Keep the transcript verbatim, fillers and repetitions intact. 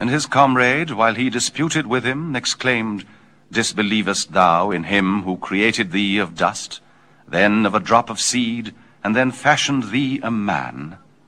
And his comrade, while he disputed with him, exclaimed, Disbelievest thou in him who created thee of dust, then of a drop of seed, and then fashioned thee a man?